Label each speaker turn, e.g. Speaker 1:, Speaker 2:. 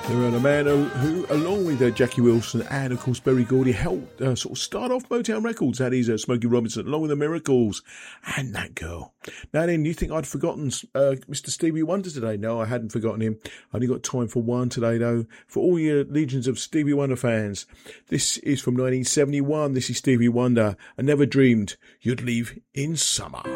Speaker 1: The man who along with Jackie Wilson and, of course, Berry Gordy, helped sort of start off Motown Records. That is Smokey Robinson, along with the Miracles and that girl. Now then, you think I'd forgotten Mr. Stevie Wonder today? No, I hadn't forgotten him. I only got time for one today, though. For all your legions of Stevie Wonder fans, this is from 1971. This is Stevie Wonder. I never dreamed you'd leave in summer.